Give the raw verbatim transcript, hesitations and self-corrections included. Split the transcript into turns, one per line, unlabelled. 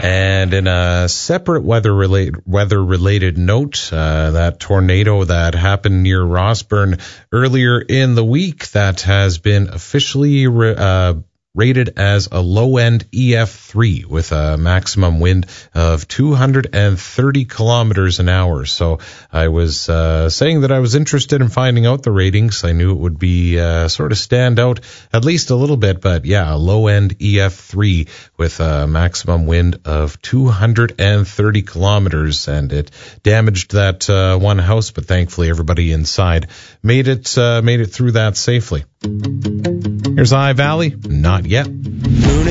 And in a separate weather-related weather-related note, uh, that tornado that happened near Rossburn earlier in the week that has been officially uh, rated as a low-end E F three with a maximum wind of two hundred thirty kilometers an hour. So I was uh, saying that I was interested in finding out the ratings. I knew it would be uh, sort of stand out at least a little bit, but yeah, a low-end E F three with a maximum wind of two hundred thirty kilometers, and it damaged that uh, one house, but thankfully everybody inside made it uh, made it through that safely. Here's iValley, Not Yet.